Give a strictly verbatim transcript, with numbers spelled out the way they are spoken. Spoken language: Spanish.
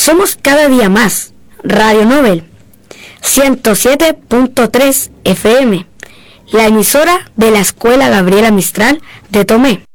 Somos cada día más. Radio Nobel, ciento siete punto tres F M, la emisora de la Escuela Gabriela Mistral de Tomé.